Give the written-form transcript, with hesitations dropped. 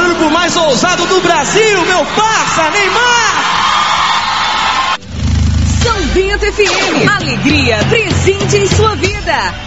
barulho pro mais ousado do Brasil, meu parça, Neymar! São Bento FM, alegria presente em sua vida.